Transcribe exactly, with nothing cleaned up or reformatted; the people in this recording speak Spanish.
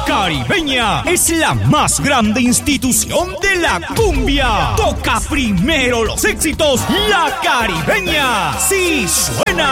La Caribeña es la más grande institución de la cumbia. Toca primero los éxitos La Caribeña. Sí suena.